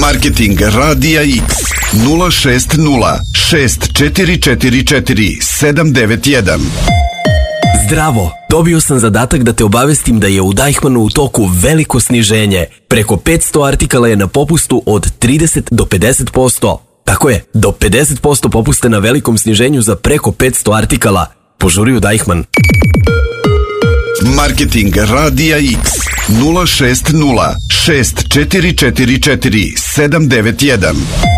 Marketing Radija X 060 6444 791. Zdravo, dobio sam zadatak da te obavestim da je u Deichmannu u toku veliko sniženje. Preko 500 artikala je na popustu od 30 do 50%. Tako je, do 50% popuste na velikom sniženju za preko 500 artikala. Požuri u Deichmann. Marketing Radija X 060 6444 791.